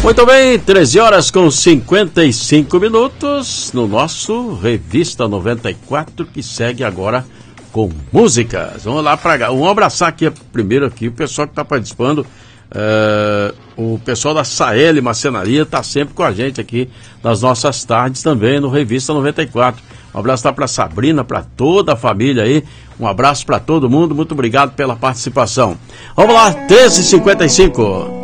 Muito bem, 13 horas com 55 minutos no nosso Revista 94, que segue agora com músicas. Vamos lá para um abraçar aqui primeiro aqui o pessoal que está participando. O pessoal da Saeli Marcenaria está sempre com a gente aqui nas nossas tardes também no Revista 94. Um abraço para Sabrina, para toda a família aí. Um abraço para todo mundo. Muito obrigado pela participação. Vamos lá, 13h55.